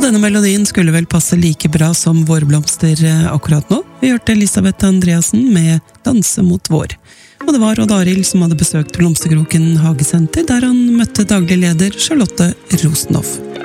denne melodien skulle vel passe like bra som vårblomster akkurat nå. Vi hørte Elisabeth Andreassen med Danse mot vår. Og det var Odd Arild som hadde besøkt Blomsterkroken Hagesenter, der han møtte daglig leder Charlotte Rosenhoff.